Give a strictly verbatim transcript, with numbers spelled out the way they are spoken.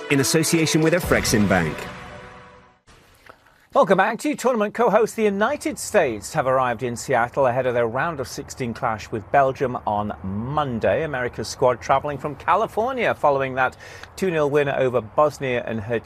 in association with Afrexim Bank. Welcome back. Two tournament co-hosts, the United States, have arrived in Seattle ahead of their round of sixteen clash with Belgium on Monday. America's squad travelling from California following that two nil win over Bosnia and Herzegovina.